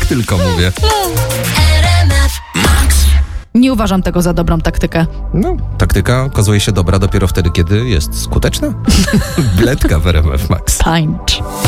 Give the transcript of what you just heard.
Tak tylko mówię. Nie uważam tego za dobrą taktykę. No, taktyka okazuje się dobra dopiero wtedy, kiedy jest skuteczna. Biletka w RMF Max. Tańcz.